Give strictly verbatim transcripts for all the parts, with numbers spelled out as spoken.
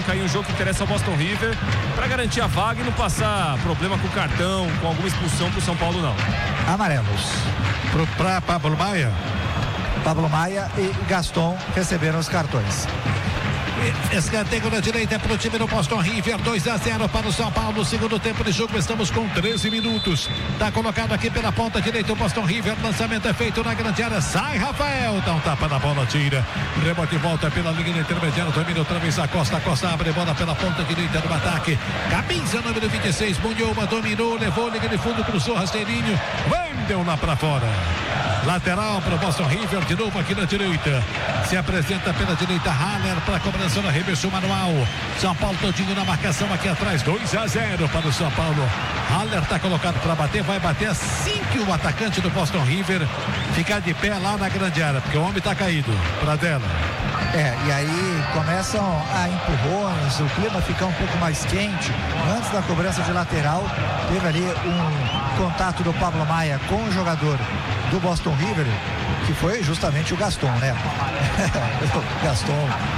técnica e um jogo que interessa ao Boston River para garantir a vaga e não passar problema com cartão, com alguma expulsão pro São Paulo, não. Amarelos. Para Pablo Maia. Pablo Maia e Gaston receberam os cartões. Escanteio na direita para o time do Boston River, dois a zero para o São Paulo, segundo tempo de jogo, estamos com treze minutos, está colocado aqui pela ponta direita o Boston River, lançamento é feito na grande área, sai Rafael, dá um tapa na bola, tira, rebote e volta pela linha intermediária, domina outra vez a Costa, a Costa abre bola pela ponta direita do ataque, camisa número vinte e seis, Munhoma dominou, levou, liga de fundo, cruzou, rasteirinho, vendeu lá para fora. Lateral para o Boston River, de novo aqui na direita. Se apresenta pela direita Haller para a cobrança do arremesso manual. São Paulo todinho na marcação aqui atrás, dois a zero para o São Paulo. Haller está colocado para bater, vai bater assim que o atacante do Boston River ficar de pé lá na grande área, porque o homem está caído. Para dela. É, e aí começam a empurrões, o clima fica um pouco mais quente. Antes da cobrança de lateral, teve ali um contato do Pablo Maia com o jogador do Boston River, que foi justamente o Gaston, né? o Gaston,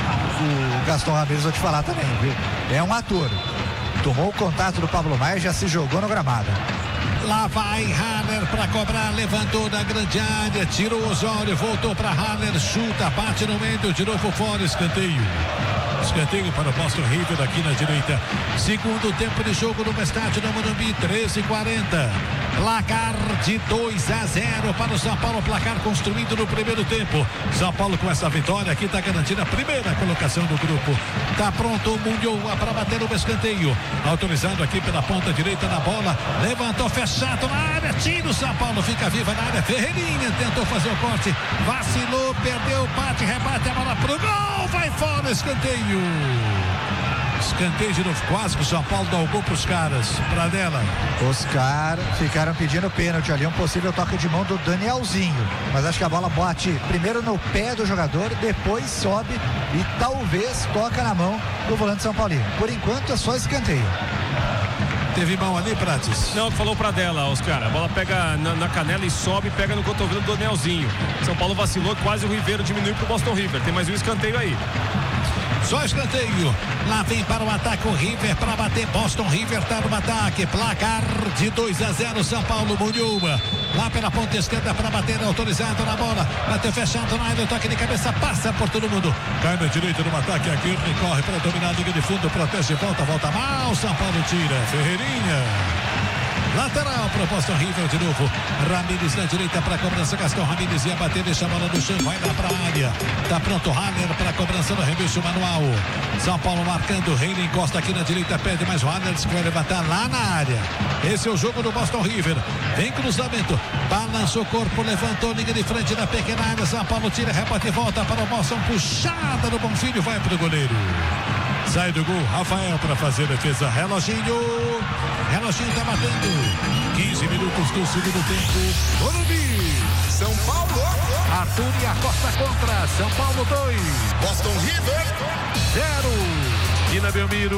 o Gaston Ramírez, vou te falar também, viu? É um ator. Tomou o contato do Pablo Maia e já se jogou no gramado. Lá vai Haller para cobrar, levantou na grande área, tirou o Osório, voltou para Haller, chuta, bate no meio, de novo fora, escanteio. Escanteio para o Boston River aqui na direita. Segundo tempo de jogo no estádio do Morumbi, treze e quarenta. Placar de dois a zero para o São Paulo, placar construído no primeiro tempo. São Paulo com essa vitória aqui está garantindo a primeira colocação do grupo. Está pronto o Munhoma para bater o escanteio. Autorizado aqui pela ponta direita da bola. Levantou fechado na área. Tira o São Paulo, fica viva na área. Ferreirinha tentou fazer o corte. Vacilou, perdeu, bate, rebate a bola pro gol. Vai fora, escanteio. Escanteio de novo, quase que o São Paulo dá o gol pros caras. Pra dela. Os caras ficaram pedindo pênalti ali, um possível toque de mão do Danielzinho. Mas acho que a bola bate primeiro no pé do jogador, depois sobe e talvez toca na mão do volante São Paulino. Por enquanto é só escanteio. Teve mão ali, Prates? Não, falou pra dela, Oscar. A bola pega na, na canela e sobe, pega no cotovelo do Danielzinho. São Paulo vacilou, quase o Ribeiro diminuiu pro Boston River. Tem mais um escanteio aí. Só escanteio. Lá vem para o ataque o River para bater. Boston River está no ataque. Placar de dois a zero. São Paulo, Munhoma. Lá pela ponta esquerda para bater. Autorizado na bola. Bateu fechado na área. Toque de cabeça. Passa por todo mundo. Cai na direita no ataque. Aqui ele corre para dominar a liga de fundo. Protege. Volta. Volta mal. São Paulo tira. Ferreirinha. Lateral para o Boston River de novo. Ramírez na direita para a cobrança. Gaston Ramírez ia bater, deixa a bola no chão, vai lá para a área. Tá pronto Haller para a cobrança do arremesso manual. São Paulo marcando, Reina encosta aqui na direita, pede mais o Haller que vai levantar lá na área. Esse é o jogo do Boston River. Vem cruzamento, balança o corpo, levantou, liga de frente na pequena área. São Paulo tira, rebate e volta para o Boston. Puxada do Bonfilho, vai para o goleiro. Sai do gol, Rafael para fazer a defesa. Reloginho. Reloginho tá batendo. quinze minutos do segundo tempo. Morumbi. São Paulo. Arthur e a Costa contra. São Paulo dois. Boston River zero. Dina Belmiro.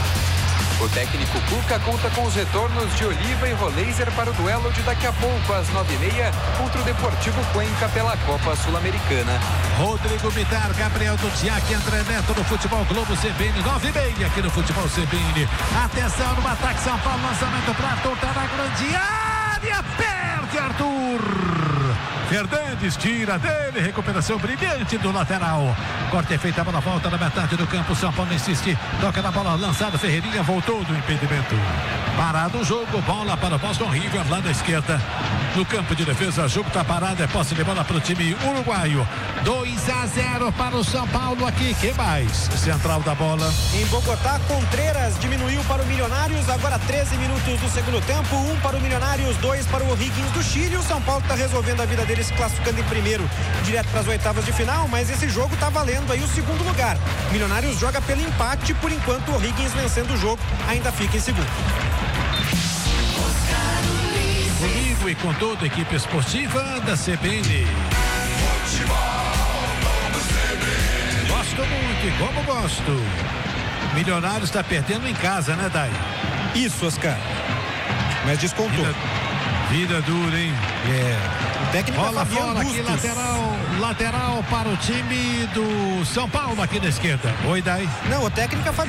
O técnico Cuca conta com os retornos de Oliva e Roleiser para o duelo de daqui a pouco, às nove e meia, contra o Deportivo Cuenca pela Copa Sul-Americana. Rodrigo Bitar, Gabriel Duziak, André Neto no Futebol Globo C B N, nove e meia aqui no Futebol C B N. Atenção no ataque, São Paulo, lançamento para Arthur, tá na grande área, perde Arthur. Fernandes tira dele, recuperação brilhante do lateral. Corte é feito, a bola volta na metade do campo. São Paulo insiste, toca na bola lançada. Ferreirinha voltou do impedimento. Parado o jogo, bola para o Boston River lá da esquerda. No campo de defesa, o jogo está parado. É posse de bola para o time uruguaio. dois a zero para o São Paulo aqui. Que mais? Central da bola. Em Bogotá, Contreras diminuiu para o Milionários. Agora treze minutos do segundo tempo. Um para o Milionários, dois para o O'Higgins do Chile. O São Paulo está resolvendo a vida deles, classificando em primeiro, direto para as oitavas de final. Mas esse jogo está valendo aí o segundo lugar. Milionários joga pelo empate. Por enquanto, o O'Higgins vencendo o jogo ainda fica em segundo. Comigo e com toda a equipe esportiva da C B N. Gosto muito e como gosto. Milionários está perdendo em casa, né, Dai? Isso, Oscar. Mas descontou. Vida, vida dura, hein? É. O técnico bola fora aqui, lateral, lateral para o time do São Paulo aqui na esquerda. Oi, Dai. Não, o técnico é